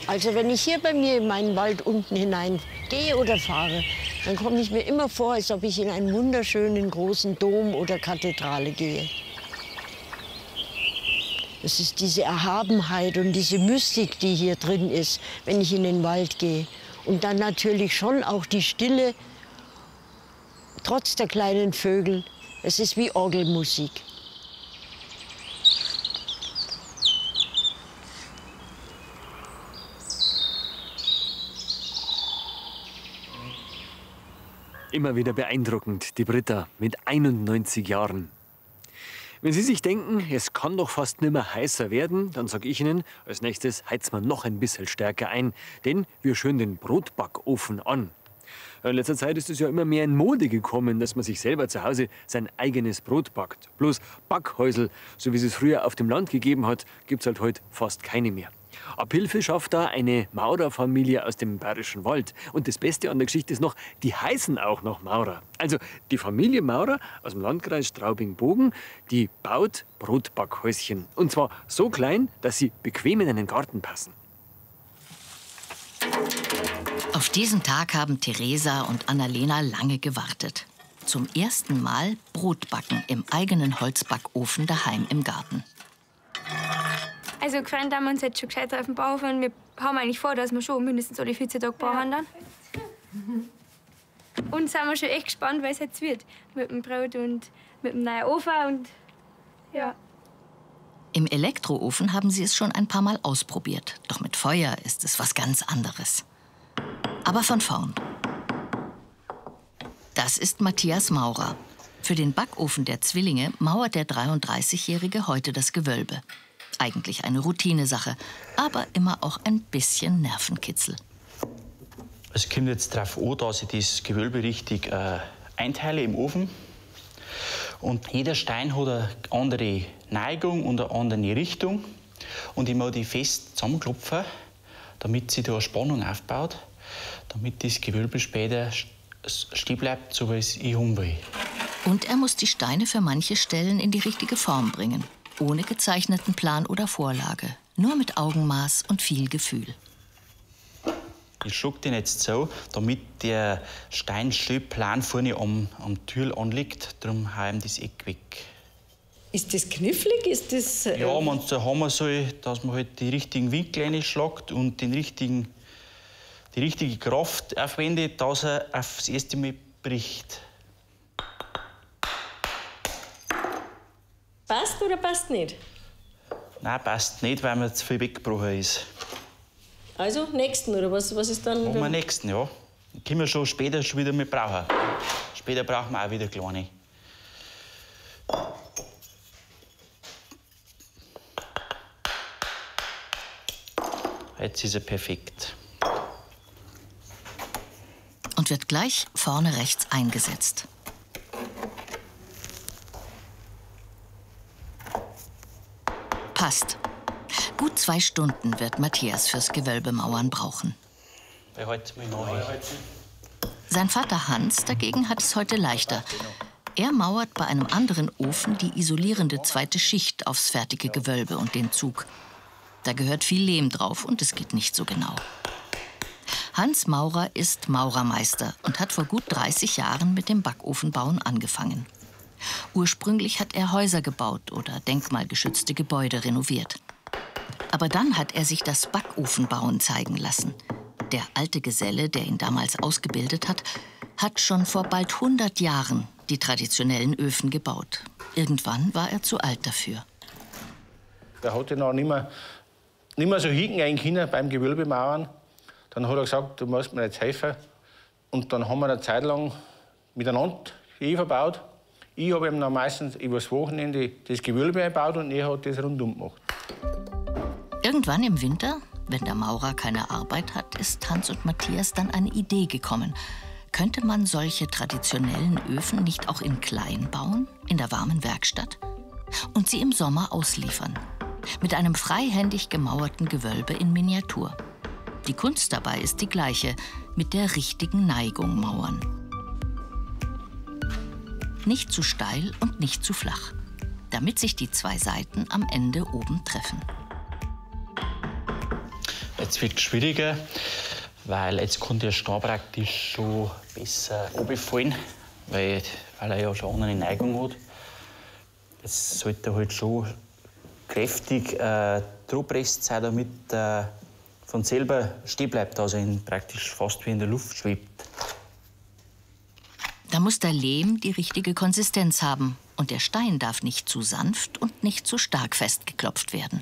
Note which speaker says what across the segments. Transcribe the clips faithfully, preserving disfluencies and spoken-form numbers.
Speaker 1: Also wenn ich hier bei mir in meinen Wald unten hinein gehe oder fahre, dann komme ich mir immer vor, als ob ich in einen wunderschönen großen Dom oder Kathedrale gehe. Es ist diese Erhabenheit und diese Mystik, die hier drin ist, wenn ich in den Wald gehe. Und dann natürlich schon auch die Stille, trotz der kleinen Vögel. Es ist wie Orgelmusik.
Speaker 2: Immer wieder beeindruckend, die Britta mit einundneunzig Jahren. Wenn Sie sich denken, es kann doch fast nimmer heißer werden, dann sage ich Ihnen, als nächstes heizen wir noch ein bisschen stärker ein, denn wir schüren den Brotbackofen an. In letzter Zeit ist es ja immer mehr in Mode gekommen, dass man sich selber zu Hause sein eigenes Brot backt. Bloß Backhäusel, so wie es es früher auf dem Land gegeben hat, gibt es halt heute fast keine mehr. Abhilfe schafft da eine Maurerfamilie aus dem Bayerischen Wald. Und das Beste an der Geschichte ist noch, die heißen auch noch Maurer. Also die Familie Maurer aus dem Landkreis Straubing-Bogen, die baut Brotbackhäuschen. Und zwar so klein, dass sie bequem in einen Garten passen.
Speaker 3: Auf diesen Tag haben Theresa und Annalena lange gewartet. Zum ersten Mal Brot backen im eigenen Holzbackofen daheim im Garten.
Speaker 4: Also gefallen haben wir uns jetzt schon gescheit auf den Bauhof und wir haben eigentlich vor, dass wir schon mindestens alle vierzehn Tage brauchen dann. Und sind wir schon echt gespannt, wie es jetzt wird. Mit dem Brot und mit dem neuen Ofen und ja.
Speaker 3: Im Elektroofen haben sie es schon ein paar Mal ausprobiert. Doch mit Feuer ist es was ganz anderes. Aber von vorn. Das ist Matthias Maurer. Für den Backofen der Zwillinge mauert der dreiunddreißigjährige heute das Gewölbe. Eigentlich eine Routinesache, aber immer auch ein bisschen Nervenkitzel.
Speaker 5: Es kommt jetzt darauf an, dass ich das Gewölbe richtig äh, einteile im Ofen. Und jeder Stein hat eine andere Neigung und eine andere Richtung. Und ich muss die fest zusammenklopfen, damit sich da eine Spannung aufbaut, damit das Gewölbe später stehen bleibt, so wie es ich haben will.
Speaker 3: Und er muss die Steine für manche Stellen in die richtige Form bringen. Ohne gezeichneten Plan oder Vorlage. Nur mit Augenmaß und viel Gefühl.
Speaker 5: Ich schlage den jetzt so, damit der Stein schön plan vorne am, am Türl anliegt. Darum haue ich das Eck weg.
Speaker 1: Ist das knifflig? Ist das, äh
Speaker 5: ja, wenn es so haben soll, dass man halt die richtigen Winkel einschlägt und den richtigen, die richtige Kraft aufwendet, dass er aufs erste Mal bricht.
Speaker 1: Passt oder passt nicht?
Speaker 5: Nein, passt nicht, weil mir zu viel weggebrochen ist.
Speaker 1: Also nächsten, oder was, was ist dann?
Speaker 5: Machen wir nächsten, ja. Den können wir schon später schon wieder mit brauchen. Später brauchen wir auch wieder kleine. Jetzt ist er perfekt.
Speaker 3: Und wird gleich vorne rechts eingesetzt. Passt. Gut zwei Stunden wird Matthias fürs Gewölbemauern brauchen. Sein Vater Hans dagegen hat es heute leichter. Er mauert bei einem anderen Ofen die isolierende zweite Schicht aufs fertige Gewölbe und den Zug. Da gehört viel Lehm drauf und es geht nicht so genau. Hans Maurer ist Maurermeister und hat vor gut dreißig Jahren mit dem Backofenbauen angefangen. Ursprünglich hat er Häuser gebaut oder denkmalgeschützte Gebäude renoviert. Aber dann hat er sich das Backofenbauen zeigen lassen. Der alte Geselle, der ihn damals ausgebildet hat, hat schon vor bald hundert Jahren die traditionellen Öfen gebaut. Irgendwann war er zu alt dafür.
Speaker 6: Der hatte noch nicht mehr, nicht mehr so hingehen können beim Gewölbemauern. Dann hat er gesagt, du musst mir jetzt helfen. Und dann haben wir eine Zeit lang miteinander verbaut. Ich habe ihm dann meistens übers Wochenende das Gewölbe eingebaut und er hat das rundum gemacht.
Speaker 3: Irgendwann im Winter, wenn der Maurer keine Arbeit hat, ist Hans und Matthias dann eine Idee gekommen. Könnte man solche traditionellen Öfen nicht auch in klein bauen, in der warmen Werkstatt? Und sie im Sommer ausliefern. Mit einem freihändig gemauerten Gewölbe in Miniatur. Die Kunst dabei ist die gleiche, mit der richtigen Neigung mauern. Nicht zu steil und nicht zu flach, damit sich die zwei Seiten am Ende oben treffen.
Speaker 5: Jetzt wird es schwieriger, weil jetzt kann der Stein praktisch schon besser runterfallen, weil, weil er ja schon eine Neigung hat. Jetzt sollte er halt schon kräftig äh, draufgepresst sein, damit er äh, von selber stehen bleibt, also ihn praktisch fast wie in der Luft schwebt.
Speaker 3: Da muss der Lehm die richtige Konsistenz haben und der Stein darf nicht zu sanft und nicht zu stark festgeklopft werden.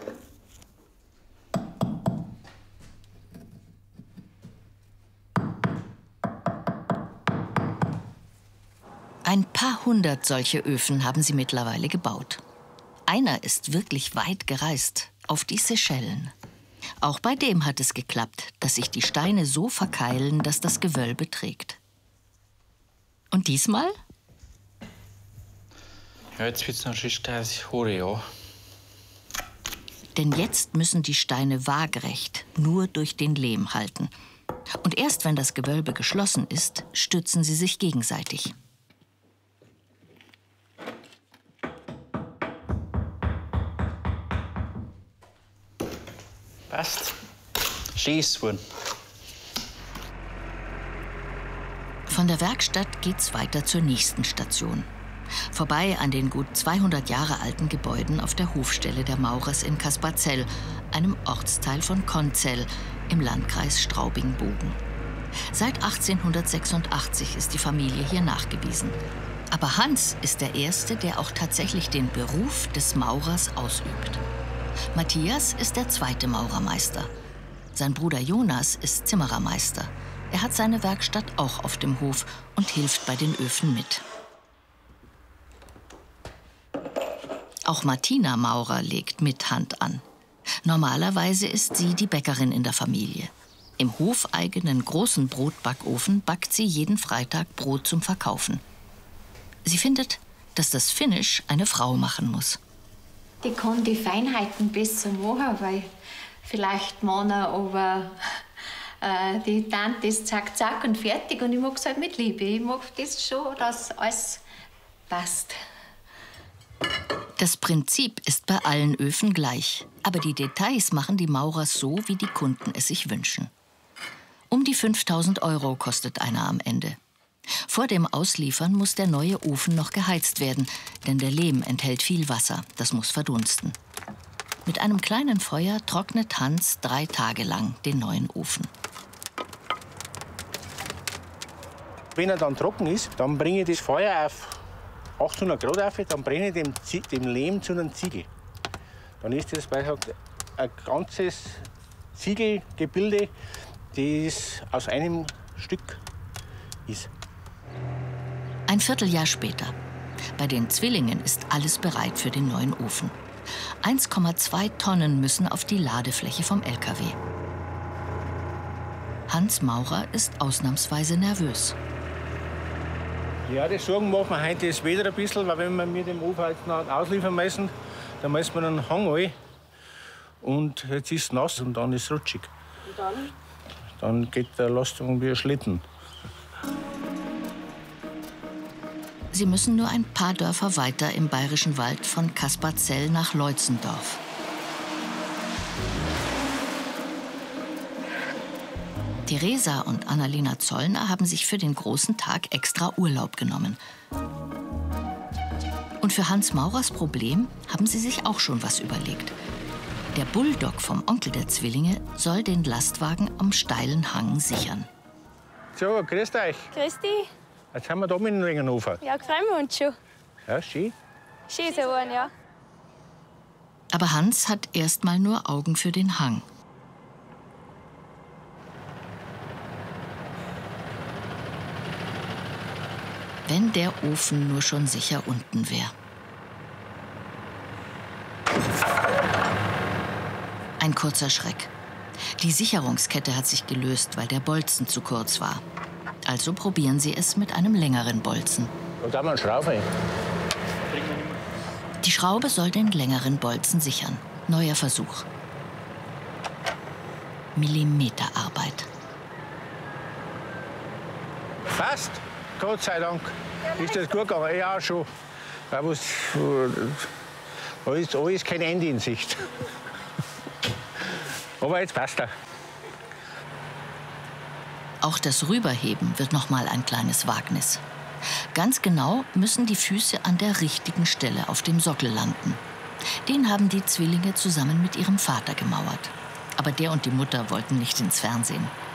Speaker 3: Ein paar hundert solche Öfen haben sie mittlerweile gebaut. Einer ist wirklich weit gereist, auf die Seychellen. Auch bei dem hat es geklappt, dass sich die Steine so verkeilen, dass das Gewölbe trägt. Und diesmal?
Speaker 5: Ja, jetzt wird es natürlich das Hore, ja.
Speaker 3: Denn jetzt müssen die Steine waagerecht nur durch den Lehm halten. Und erst wenn das Gewölbe geschlossen ist, stützen sie sich gegenseitig.
Speaker 5: Passt. Schön ist es geworden.
Speaker 3: Von der Werkstatt geht's weiter zur nächsten Station. Vorbei an den gut zweihundert Jahre alten Gebäuden auf der Hofstelle der Maurers in Kasperzell, einem Ortsteil von Konzell im Landkreis Straubing-Bogen. Seit achtzehnhundertsechsundachtzig ist die Familie hier nachgewiesen. Aber Hans ist der Erste, der auch tatsächlich den Beruf des Maurers ausübt. Matthias ist der zweite Maurermeister. Sein Bruder Jonas ist Zimmerermeister. Er hat seine Werkstatt auch auf dem Hof und hilft bei den Öfen mit. Auch Martina Maurer legt mit Hand an. Normalerweise ist sie die Bäckerin in der Familie. Im hofeigenen großen Brotbackofen backt sie jeden Freitag Brot zum Verkaufen. Sie findet, dass das Finish eine Frau machen muss.
Speaker 7: Die kann die Feinheiten besser machen, weil vielleicht Männer, aber äh, die Tante ist zack, zack und fertig und ich mag es halt mit Liebe. Ich mag das schon, dass alles passt.
Speaker 3: Das Prinzip ist bei allen Öfen gleich, aber die Details machen die Maurers so, wie die Kunden es sich wünschen. Um die fünftausend Euro kostet einer am Ende. Vor dem Ausliefern muss der neue Ofen noch geheizt werden, denn der Lehm enthält viel Wasser, das muss verdunsten. Mit einem kleinen Feuer trocknet Hans drei Tage lang den neuen Ofen.
Speaker 6: Wenn er dann trocken ist, dann bringe ich das Feuer auf achthundert Grad auf, dann brenne ich den, den Lehm zu einem Ziegel. Dann ist das ein ganzes Ziegelgebilde, das aus einem Stück ist.
Speaker 3: Ein Vierteljahr später. Bei den Zwillingen ist alles bereit für den neuen Ofen. eins Komma zwei Tonnen müssen auf die Ladefläche vom L K W. Hans Maurer ist ausnahmsweise nervös.
Speaker 6: Ja, die Sorgen machen wir heute das Wetter ein bisschen, weil wenn wir mit dem Ofen jetzt noch ausliefern müssen, dann müssen wir einen Hang rein. Und jetzt ist es nass und dann ist es rutschig. Und dann? Dann geht der Lastung wie ein Schlitten.
Speaker 3: Sie müssen nur ein paar Dörfer weiter im Bayerischen Wald von Kasperzell nach Leutzendorf. Theresa und Annalena Zollner haben sich für den großen Tag extra Urlaub genommen. Und für Hans Maurers Problem haben sie sich auch schon was überlegt. Der Bulldog vom Onkel der Zwillinge soll den Lastwagen am steilen Hang sichern.
Speaker 6: So, grüßt euch.
Speaker 4: Grüß dich.
Speaker 6: Jetzt sind wir da mit dem Regenhofer.
Speaker 4: Ja, freuen wir uns schon.
Speaker 6: Ja, schön.
Speaker 4: Schön so ein, ja.
Speaker 3: Aber Hans hat erst mal nur Augen für den Hang. Wenn der Ofen nur schon sicher unten wäre. Ein kurzer Schreck. Die Sicherungskette hat sich gelöst, weil der Bolzen zu kurz war. Also probieren sie es mit einem längeren Bolzen.
Speaker 6: Da haben wir eine Schraube.
Speaker 3: Die Schraube soll den längeren Bolzen sichern. Neuer Versuch. Millimeterarbeit.
Speaker 6: Fast. Gott sei Dank. Ist das gut gegangen? Ja, schon. Da ist, da ist, da ist kein Ende in Sicht. Aber jetzt passt er.
Speaker 3: Auch das Rüberheben wird noch mal ein kleines Wagnis. Ganz genau müssen die Füße an der richtigen Stelle auf dem Sockel landen. Den haben die Zwillinge zusammen mit ihrem Vater gemauert. Aber der und die Mutter wollten nicht ins Fernsehen.